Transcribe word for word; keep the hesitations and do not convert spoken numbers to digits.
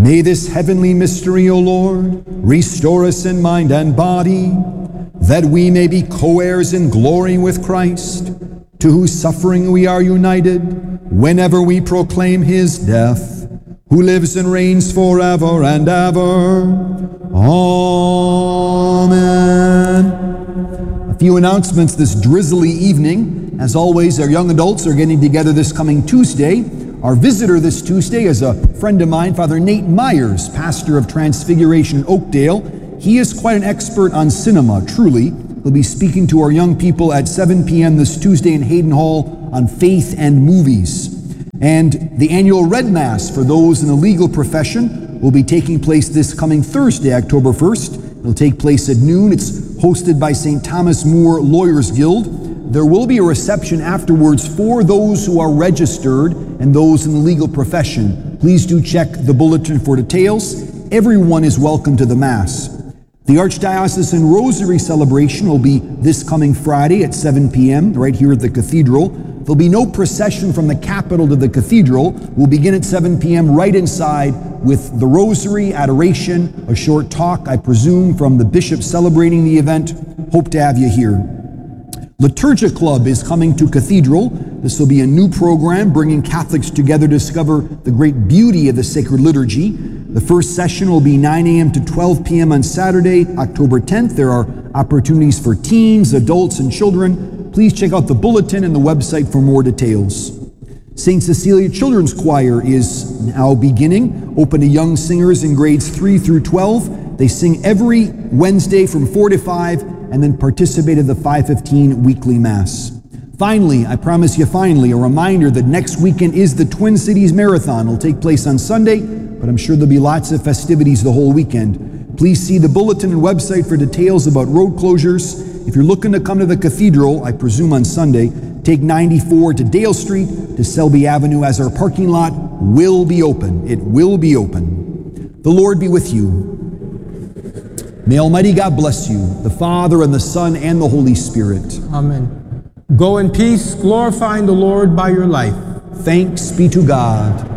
May this heavenly mystery, O Lord, restore us in mind and body, that we may be co-heirs in glory with Christ, to whose suffering we are united, whenever we proclaim his death, who lives and reigns forever and ever. Amen. A few announcements this drizzly evening. As always, our young adults are getting together this coming Tuesday. Our visitor this Tuesday is a friend of mine, Father Nate Myers, pastor of Transfiguration in Oakdale. He is quite an expert on cinema, truly. He'll be speaking to our young people at seven p.m. this Tuesday in Hayden Hall on faith and movies. And the annual Red Mass for those in the legal profession will be taking place this coming Thursday, October first. It'll take place at noon. It's hosted by Saint Thomas More Lawyers Guild. There will be a reception afterwards for those who are registered and those in the legal profession. Please do check the bulletin for details. Everyone is welcome to the Mass. The Archdiocesan Rosary celebration will be this coming Friday at seven p.m. right here at the Cathedral. There'll be no procession from the Capitol to the Cathedral. We'll begin at seven p.m. right inside with the Rosary, adoration, a short talk, I presume, from the bishop celebrating the event. Hope to have you here. Liturgia Club is coming to Cathedral. This will be a new program bringing Catholics together to discover the great beauty of the sacred liturgy. The first session will be nine a.m. to twelve p.m. on Saturday, October tenth. There are opportunities for teens, adults, and children. Please check out the bulletin and the website for more details. Saint Cecilia Children's Choir is now beginning, open to young singers in grades three through twelve. They sing every Wednesday from four to five and then participate in the five fifteen weekly Mass. Finally, I promise you finally, a reminder that next weekend is the Twin Cities Marathon. It'll take place on Sunday, but I'm sure there'll be lots of festivities the whole weekend. Please see the bulletin and website for details about road closures. If you're looking to come to the Cathedral, I presume on Sunday, take ninety-four to Dale Street to Selby Avenue, as our parking lot will be open. It will be open. The Lord be with you. May Almighty God bless you, the Father and the Son and the Holy Spirit. Amen. Go in peace, glorifying the Lord by your life. Thanks be to God.